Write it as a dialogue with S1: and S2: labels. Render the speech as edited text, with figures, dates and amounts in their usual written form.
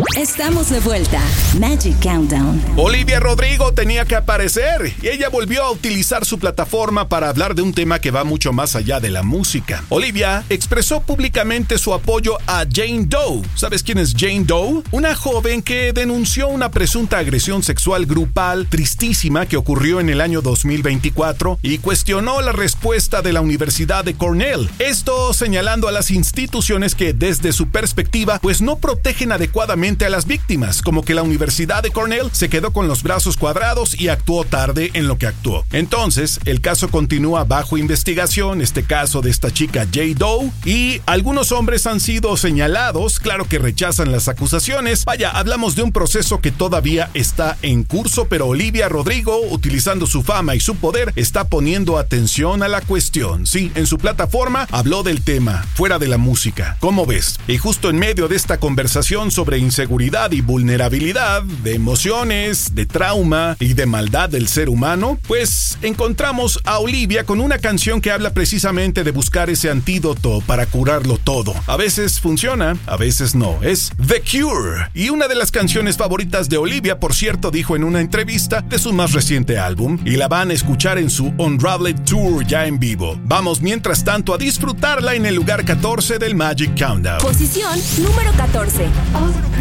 S1: Estamos de vuelta. Magic Countdown.
S2: Olivia Rodrigo tenía que aparecer y ella volvió a utilizar su plataforma para hablar de un tema que va mucho más allá de la música. Olivia expresó públicamente su apoyo a Jane Doe. ¿Sabes quién es Jane Doe? Una joven que denunció una presunta agresión sexual grupal tristísima que ocurrió en el año 2024 y cuestionó la respuesta de la Universidad de Cornell. Esto señalando a las instituciones que desde su perspectiva pues no protegen adecuadamente a las víctimas, como que la Universidad de Cornell se quedó con los brazos cuadrados y actuó tarde en lo que actuó. Entonces, el caso continúa bajo investigación, este caso de esta chica Jane Doe, y algunos hombres han sido señalados, claro que rechazan las acusaciones. Vaya, hablamos de un proceso que todavía está en curso, pero Olivia Rodrigo, utilizando su fama y su poder, está poniendo atención a la cuestión. Sí, en su plataforma habló del tema, fuera de la música. ¿Cómo ves? Y justo en medio de esta conversación sobre inseguridad y vulnerabilidad, de emociones, de trauma y de maldad del ser humano, pues encontramos a Olivia con una canción que habla precisamente de buscar ese antídoto para curarlo todo. A veces funciona, a veces no. Es The Cure. Y una de las canciones favoritas de Olivia, por cierto, dijo en una entrevista de su más reciente álbum, y la van a escuchar en su Unraveled Tour ya en vivo. Vamos mientras tanto a disfrutarla en el lugar 14 del Magic Countdown.
S1: Posición número 14.